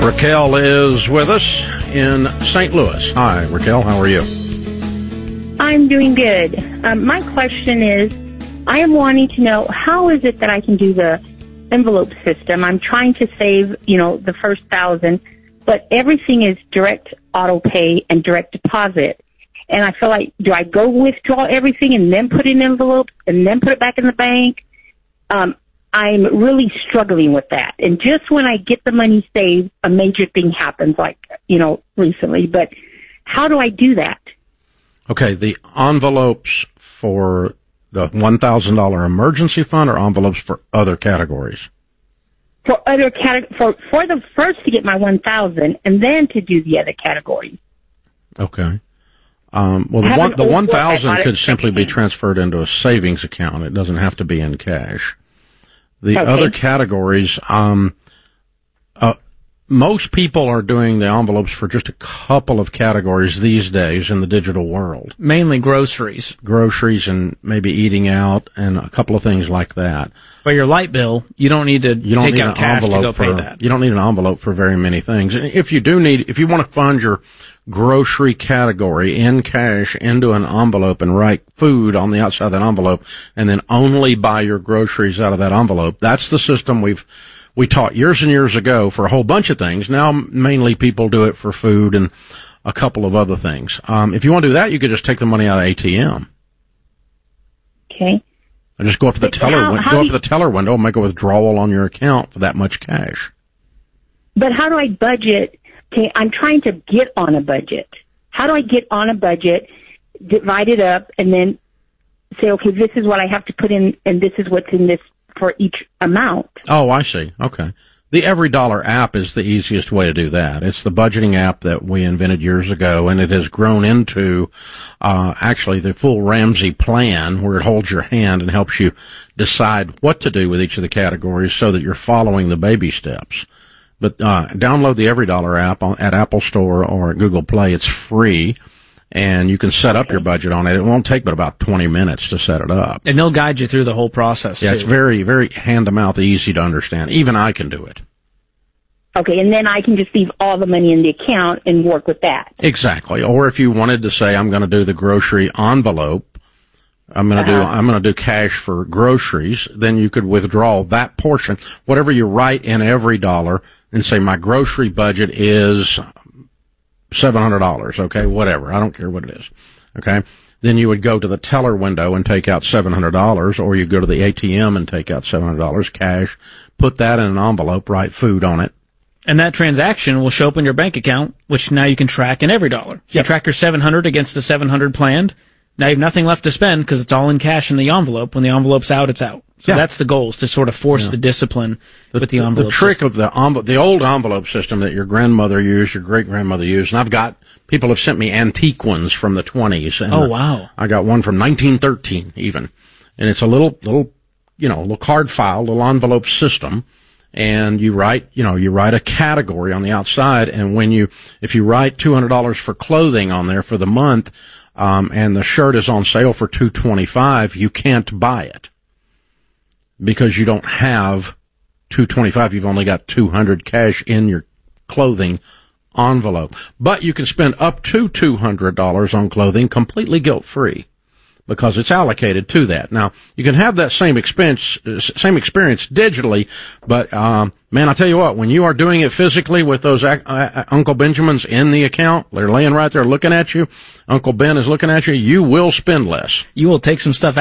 Raquel is with us in St. Louis. Hi, Raquel. How are you? I'm doing good. My question is, I am wanting to know, how is it that I can do the envelope system? I'm trying to save, the first 1,000, but everything is direct auto pay and direct deposit. And I feel like, do I go withdraw everything and then put in envelopes and then put it back in the bank? I'm really struggling with that. And just when I get the money saved, a major thing happens, recently. But how do I do that? Okay, the envelopes for the $1,000 emergency fund or envelopes for other categories? For other for the first to get my 1,000 and then to do the other categories. Okay. The 1,000 could simply be transferred into a savings account. It doesn't have to be in cash. The other categories, most people are doing the envelopes for just a couple of categories these days in the digital world. Mainly groceries. Groceries and maybe eating out and a couple of things like that. But your light bill, you don't need to take out cash to go pay that. You don't need an envelope for very many things. If you want to fund your grocery category in cash into an envelope and write food on the outside of that envelope and then only buy your groceries out of that envelope, that's the system we taught years and years ago for a whole bunch of things. Now mainly people do it for food and a couple of other things. If you want to do that, you could just take the money out of ATM. Okay. And just go up to the teller window and make a withdrawal on your account for that much cash. But how do I budget? Okay, I'm trying to get on a budget. How do I get on a budget, divide it up, and then say, okay, this is what I have to put in, and this is what's in this for each amount? Oh, I see. Okay. The EveryDollar app is the easiest way to do that. It's the budgeting app that we invented years ago, and it has grown into actually the full Ramsey plan, where it holds your hand and helps you decide what to do with each of the categories so that you're following the baby steps. But download the EveryDollar app at Apple Store or at Google Play. It's free, and you can set up your budget on it. It won't take but about 20 minutes to set it up. And they'll guide you through the whole process, Yeah, too. it's very, very hand-to-mouth, easy to understand. Even I can do it. Okay, and then I can just leave all the money in the account and work with that. Exactly. Or if you wanted to say, I'm going to do the grocery envelope, I'm going to do cash for groceries, then you could withdraw that portion, whatever you write in EveryDollar, and say my grocery budget is $700, okay, whatever. I don't care what it is, okay? Then you would go to the teller window and take out $700, or you go to the ATM and take out $700 cash, put that in an envelope, write food on it. And that transaction will show up in your bank account, which now you can track in EveryDollar. So you track your $700 against the $700 planned. Now you have nothing left to spend because it's all in cash in the envelope. When the envelope's out, it's out. So that's the goal, is to sort of force the discipline with the envelope. The trick of the old envelope system that your grandmother used, your great-grandmother used, and people have sent me antique ones from the 20s. And oh, wow. I got one from 1913 even. And it's a little card file, little envelope system. And you write a category on the outside. And if you write $200 for clothing on there for the month, and the shirt is on sale for $225, you can't buy it because you don't have $225. You've only got $200 cash in your clothing envelope. But you can spend up to $200 on clothing completely guilt-free because it's allocated to that. Now, you can have that same experience digitally, but man, I tell you what, when you are doing it physically with those Uncle Benjamins in the account, they're laying right there looking at you, Uncle Ben is looking at you, you will spend less. You will take some stuff